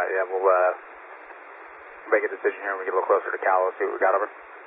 Yeah, we'll make a decision here when we get a little closer to Cal. Let's see what we got over.